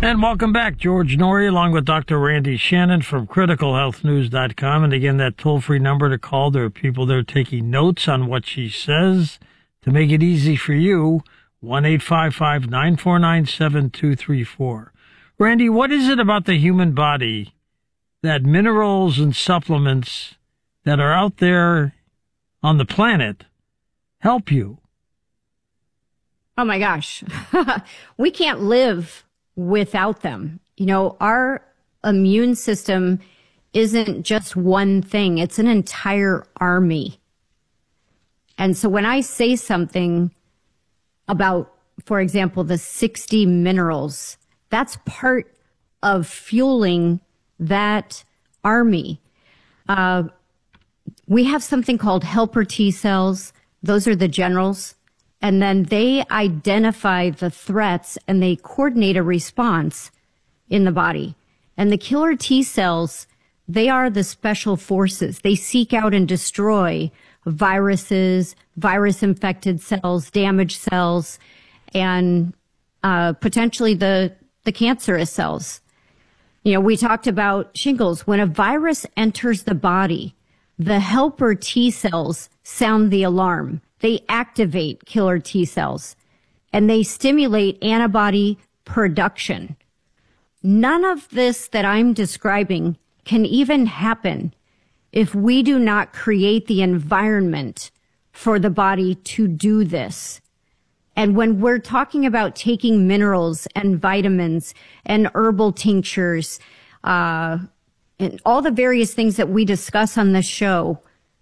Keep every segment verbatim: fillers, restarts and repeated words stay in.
And welcome back. George Noory along with Doctor Randy Shannon from critical health news dot com. And again, that toll-free number to call. There are people there taking notes on what she says to make it easy for you. one eight five five, nine four nine, seven two three four. Randy, what is it about the human body that minerals and supplements that are out there on the planet help you? Oh my gosh. We can't live without them. You know, our immune system isn't just one thing. It's an entire army. And so when I say something about, for example, the sixty minerals, that's part of fueling that army. Uh, we have something called helper T cells. Those are the generals. And then they identify the threats and they coordinate a response in the body. And the killer T cells, they are the special forces. They seek out and destroy viruses, virus-infected cells, damaged cells, and uh, potentially the, the cancerous cells. You know, we talked about shingles. When a virus enters the body, the helper T cells sound the alarm. They activate killer T cells and they stimulate antibody production. None of this that I'm describing can even happen if we do not create the environment for the body to do this. And when we're talking about taking minerals and vitamins and herbal tinctures, uh, and all the various things that we discuss on this show,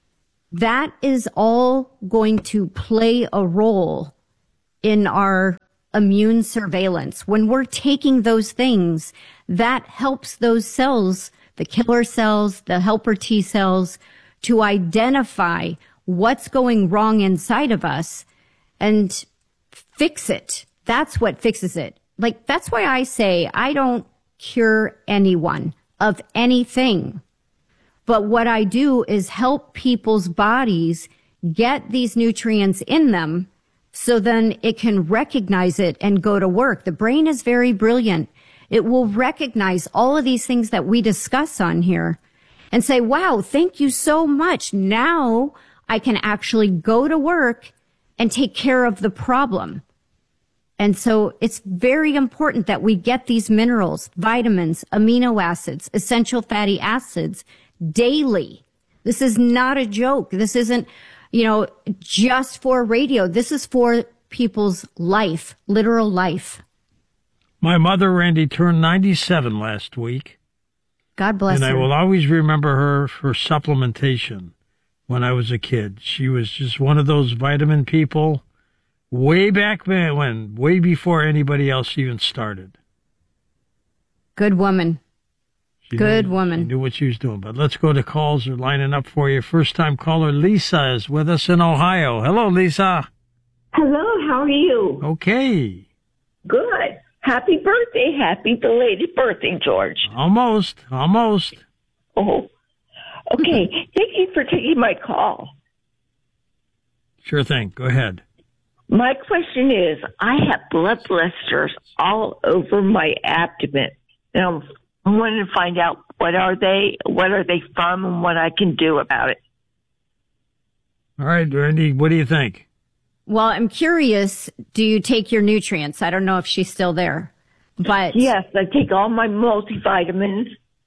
that is all going to play a role in our immune surveillance. When we're taking those things, that helps those cells, the killer cells, the helper T cells, to identify what's going wrong inside of us and fix it. That's what fixes it. Like, that's why I say I don't cure anyone of anything. But what I do is help people's bodies get these nutrients in them so then it can recognize it and go to work. The brain is very brilliant. It will recognize all of these things that we discuss on here and say, wow, thank you so much. Now I can actually go to work and take care of the problem. And so it's very important that we get these minerals, vitamins, amino acids, essential fatty acids daily. This is not a joke. This isn't, you know, just for radio. This is for people's life, literal life. My mother, Randy, turned ninety-seven last week. God bless and her. And I will always remember her for supplementation when I was a kid. She was just one of those vitamin people way back when, way before anybody else even started. Good woman. She Good knew, woman. She knew what she was doing. But let's go to calls. They're lining up for you. First-time caller Lisa is with us in Ohio. Hello, Lisa. Hello, how are you? Okay. Good. Happy birthday. Happy belated birthday, George. Almost. Almost. Oh, okay. Thank you for taking my call. Sure thing. Go ahead. My question is, I have blood blisters all over my abdomen. And I'm I wanted to find out what are they, what are they from, and what I can do about it. All right, Randy, what do you think? Well, I'm curious, do you take your nutrients? I don't know if she's still there, but... Yes, I take all my multivitamins.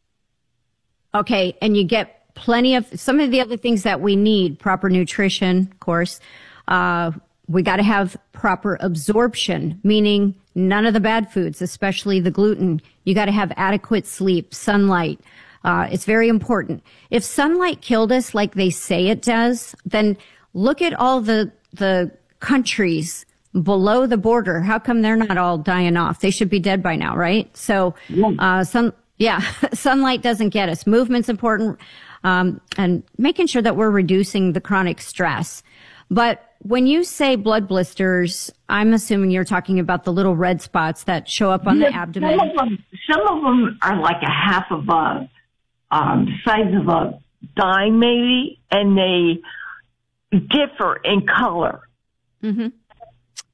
Okay, and you get plenty of, some of the other things that we need, proper nutrition, of course. Uh, we got to have proper absorption, meaning none of the bad foods, especially the gluten. You got to have adequate sleep, sunlight. Uh, it's very important. If sunlight killed us like they say it does, then look at all the, the countries below the border. How come they're not all dying off? They should be dead by now, right? So, uh, sun, yeah, sunlight doesn't get us. Movement's important, um, and making sure that we're reducing the chronic stress. But when you say blood blisters, I'm assuming you're talking about the little red spots that show up on yeah, the abdomen. Some of them, some of them are like a half of a um, size of a dime, maybe, and they differ in color. Mm-hmm.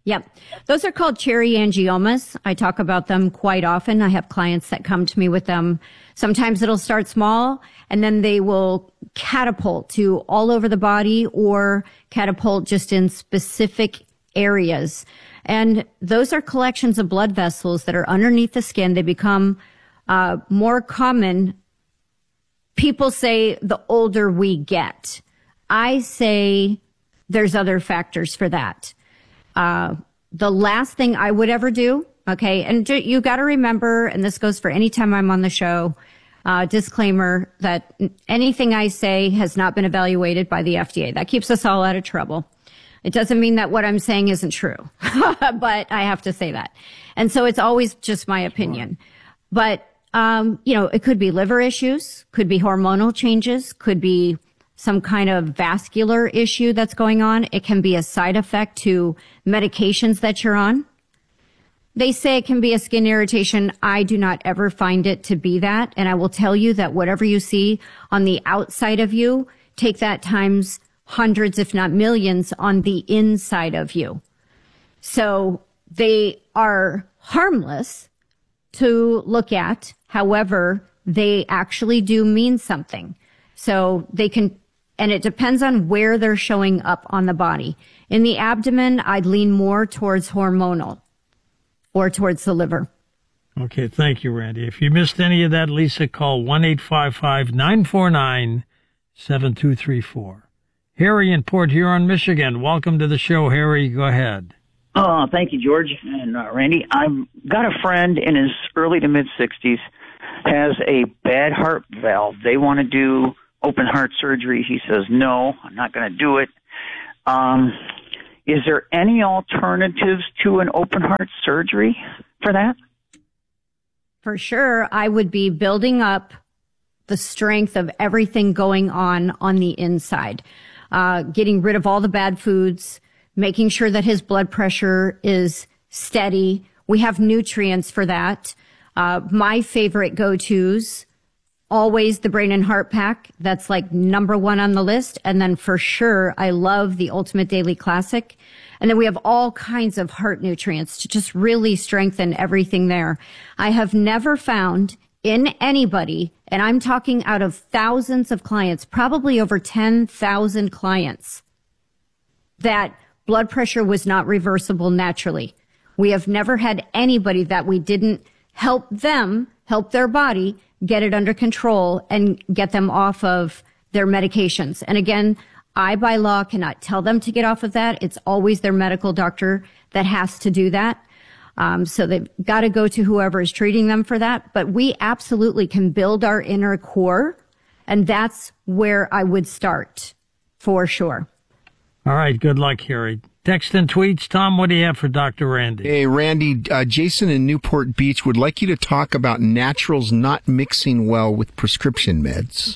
Yep. Those are called cherry angiomas. I talk about them quite often. I have clients that come to me with them. Sometimes it'll start small and then they will catapult to all over the body or catapult just in specific areas. And those are collections of blood vessels that are underneath the skin. They become uh, more common. People say the older we get. I say there's other factors for that. Uh, the last thing I would ever do, okay, and j- you got to remember, and this goes for any time I'm on the show, uh, disclaimer that anything I say has not been evaluated by the F D A. That keeps us all out of trouble. It doesn't mean that what I'm saying isn't true, but I have to say that. And so it's always just my opinion. Sure. But, um, you know, it could be liver issues, could be hormonal changes, could be some kind of vascular issue that's going on. It can be a side effect to medications that you're on. They say it can be a skin irritation. I do not ever find it to be that. And I will tell you that whatever you see on the outside of you, take that times hundreds, if not millions, on the inside of you. So they are harmless to look at. However, they actually do mean something. So they can, and it depends on where they're showing up on the body. In the abdomen, I'd lean more towards hormonal or towards the liver. Okay, thank you, Randy. If you missed any of that, Lisa, call one eight five five, nine four nine, seven two three four. Harry in Port Huron, Michigan. Welcome to the show, Harry. Go ahead. Oh, thank you, George and uh, Randy. I've got a friend in his early to mid-sixties, has a bad heart valve. They want to do open heart surgery. He says, no, I'm not going to do it. Um, is there any alternatives to an open heart surgery for that? For sure. I would be building up the strength of everything going on on the inside, uh, getting rid of all the bad foods, making sure that his blood pressure is steady. We have nutrients for that. Uh, my favorite go-tos, always the Brain and Heart Pack. That's like number one on the list. And then for sure, I love the Ultimate Daily Classic. And then we have all kinds of heart nutrients to just really strengthen everything there. I have never found in anybody, and I'm talking out of thousands of clients, probably over ten thousand clients, that blood pressure was not reversible naturally. We have never had anybody that we didn't help them, help their body, get it under control and get them off of their medications. And again, I by law cannot tell them to get off of that. It's always their medical doctor that has to do that. Um, so they've got to go to whoever is treating them for that. But we absolutely can build our inner core. And that's where I would start for sure. All right. Good luck, Harry. Text and tweets. Tom, what do you have for Doctor Randy? Hey, Randy, uh, Jason in Newport Beach would like you to talk about naturals not mixing well with prescription meds.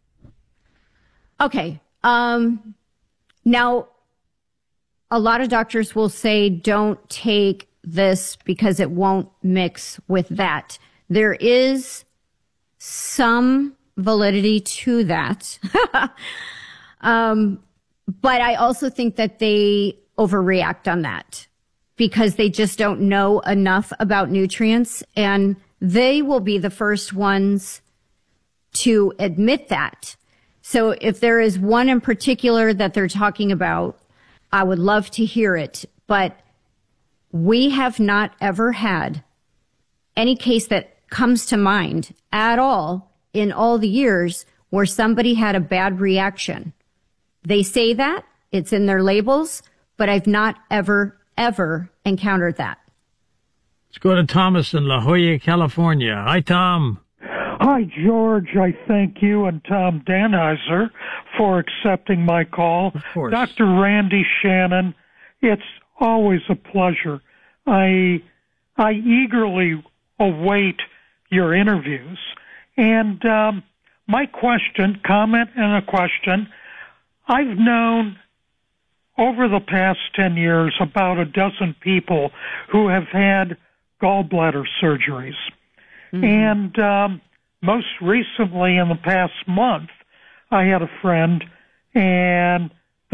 Okay. Um, now, a lot of doctors will say don't take this because it won't mix with that. There is some validity to that. um, but I also think that they overreact on that because they just don't know enough about nutrients, and they will be the first ones to admit that. So if there is one in particular that they're talking about, I would love to hear it, but we have not ever had any case that comes to mind at all in all the years where somebody had a bad reaction. They say that, it's in their labels, but I've not ever, ever encountered that. Let's go to Thomas in La Jolla, California. Hi, Tom. Hi, George. I thank you and Tom Danheiser for accepting my call. Of course. Doctor Randy Shannon, it's always a pleasure. I I eagerly await your interviews. And um, my question, comment and a question, I've known over the past ten years about a dozen people who have had gallbladder surgeries. Mm-hmm. And um, most recently in the past month, I had a friend and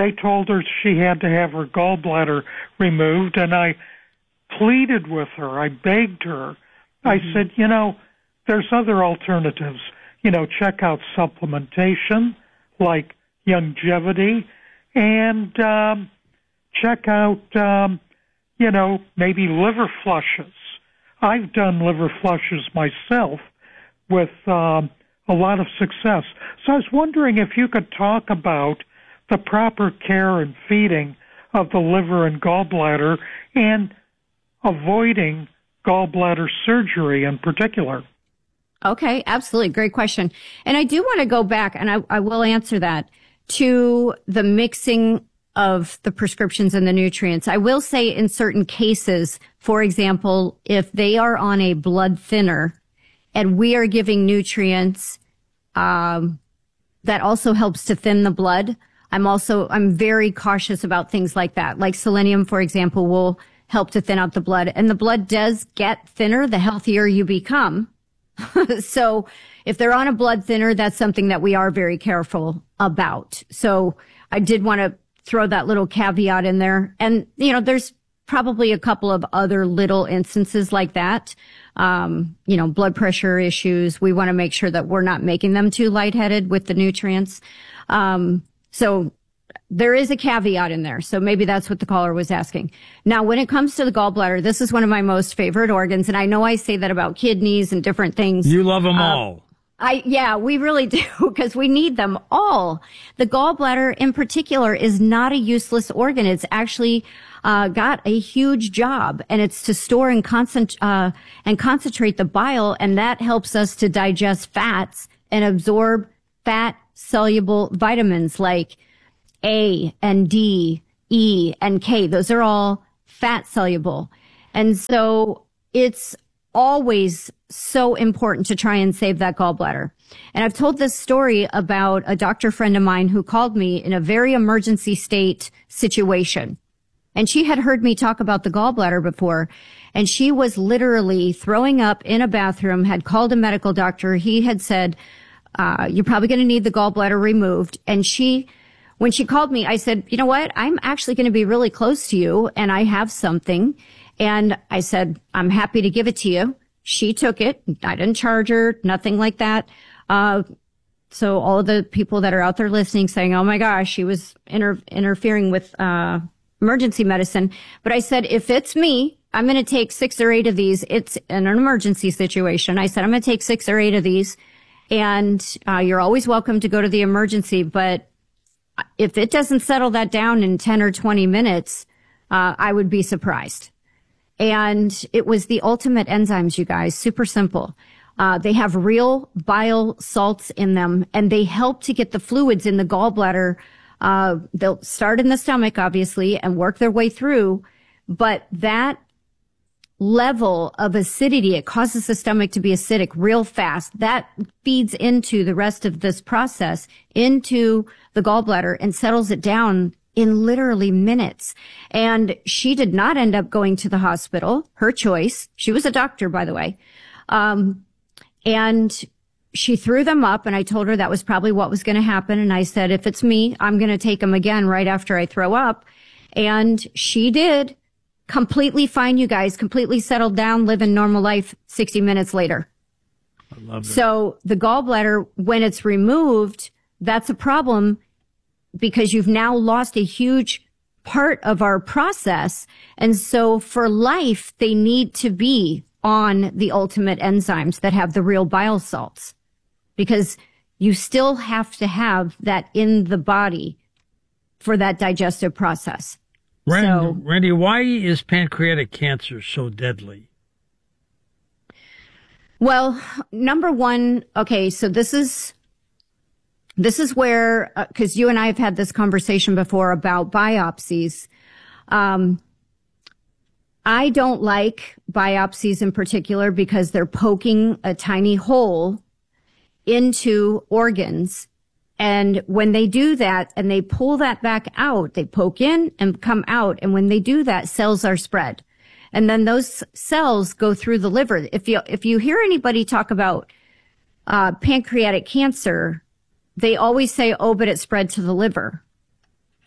they told her she had to have her gallbladder removed, and I pleaded with her. I begged her. Mm-hmm. I said, you know, there's other alternatives. You know, check out supplementation like Youngevity, and um, check out, um, you know, maybe liver flushes. I've done liver flushes myself with um, a lot of success. So I was wondering if you could talk about the proper care and feeding of the liver and gallbladder and avoiding gallbladder surgery in particular. Okay, absolutely. Great question. And I do want to go back, and I, I will answer that, to the mixing of the prescriptions and the nutrients. I will say in certain cases, for example, if they are on a blood thinner and we are giving nutrients, um, that also helps to thin the blood. I'm also, I'm very cautious about things like that. Like selenium, for example, will help to thin out the blood. And the blood does get thinner the healthier you become. So if they're on a blood thinner, that's something that we are very careful about. So I did want to throw that little caveat in there. And, you know, there's probably a couple of other little instances like that. Um, you know, blood pressure issues. We want to make sure that we're not making them too lightheaded with the nutrients. Um, so there is a caveat in there. So maybe that's what the caller was asking. Now, when it comes to the gallbladder, this is one of my most favorite organs. And I know I say that about kidneys and different things. You love them um, all. I, yeah, we really do, because we need them all. The gallbladder in particular is not a useless organ. It's actually, uh, got a huge job, and it's to store and concent, uh, and concentrate the bile. And that helps us to digest fats and absorb fat soluble vitamins like A and D, E and K. Those are all fat soluble. And so it's always so important to try and save that gallbladder. And I've told this story about a doctor friend of mine who called me in a very emergency state situation. And she had heard me talk about the gallbladder before. And she was literally throwing up in a bathroom, had called a medical doctor. He had said, uh, you're probably going to need the gallbladder removed. And she, when she called me, I said, you know what? I'm actually going to be really close to you, and I have something. And I said, I'm happy to give it to you. She took it. I didn't charge her, nothing like that. Uh, so all of the people that are out there listening saying, oh my gosh, she was inter- interfering with, uh, emergency medicine. But I said, if it's me, I'm going to take six or eight of these. It's in an emergency situation. I said, I'm going to take six or eight of these, and, uh, you're always welcome to go to the emergency. But if it doesn't settle that down in ten or twenty minutes, uh, I would be surprised. And it was the ultimate enzymes, you guys. Super simple. Uh, they have real bile salts in them, and they help to get the fluids in the gallbladder. Uh, they'll start in the stomach, obviously, and work their way through. But that level of acidity, it causes the stomach to be acidic real fast. That feeds into the rest of this process, into the gallbladder, and settles it down in literally minutes. And she did not end up going to the hospital. Her choice. She was a doctor, by the way. Um, and she threw them up, and I told her that was probably what was going to happen. And I said, if it's me, I'm going to take them again right after I throw up. And she did. Completely fine, you guys. Completely settled down, living normal life sixty minutes later. I love it. So the gallbladder, when it's removed, that's a problem, because you've now lost a huge part of our process. And so for life, they need to be on the ultimate enzymes that have the real bile salts, because you still have to have that in the body for that digestive process. Randy, so, Randy, why is pancreatic cancer so deadly? Well, number one, okay, so this is This is where, because uh, you and I have had this conversation before about biopsies. Um, I don't like biopsies in particular because they're poking a tiny hole into organs. And when they do that and they pull that back out, they poke in and come out. And when they do that, cells are spread. And then those cells go through the liver. If you, if you hear anybody talk about, uh, pancreatic cancer, they always say, oh, but it spread to the liver.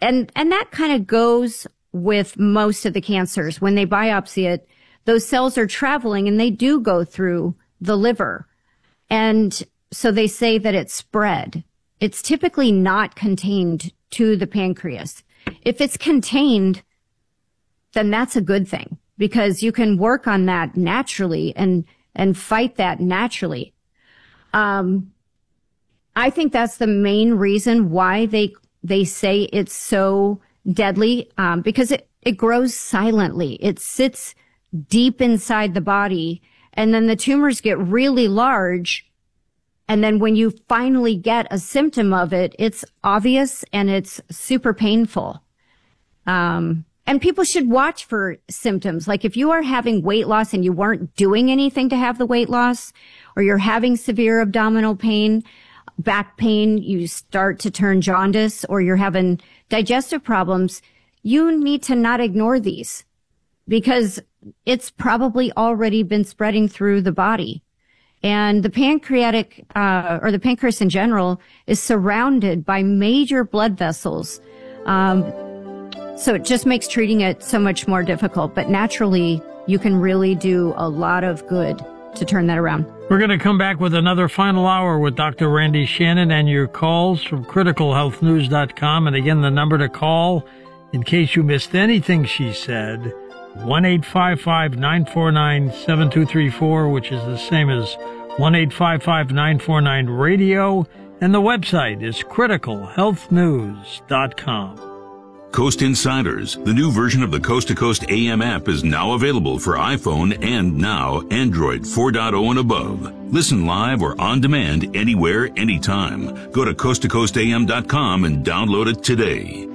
and, and that kind of goes with most of the cancers. When they biopsy it, those cells are traveling and they do go through the liver. And so they say that it's spread. It's typically not contained to the pancreas. If it's contained, then that's a good thing, because you can work on that naturally and, and fight that naturally. Um, I think that's the main reason why they, they say it's so deadly, um, because it, it grows silently. It sits deep inside the body, and then the tumors get really large. And then when you finally get a symptom of it, it's obvious and it's super painful. Um, and people should watch for symptoms. Like if you are having weight loss and you weren't doing anything to have the weight loss, or you're having severe abdominal pain, back pain, you start to turn jaundice, or you're having digestive problems, you need to not ignore these, because it's probably already been spreading through the body. And the pancreatic, uh, or the pancreas in general, is surrounded by major blood vessels. Um, so it just makes treating it so much more difficult. But naturally, you can really do a lot of good to turn that around. We're going to come back with another final hour with Doctor Randi Shannon and your calls from critical health news dot com. And again, the number to call in case you missed anything she said, one eight five five, nine four nine, seven two three four, which is the same as one eight five five, nine four nine, radio. And the website is critical health news dot com. Coast Insiders, the new version of the Coast to Coast A M app, is now available for iPhone and now Android four point oh and above. Listen live or on demand anywhere, anytime. Go to coast to coast a m dot com and download it today.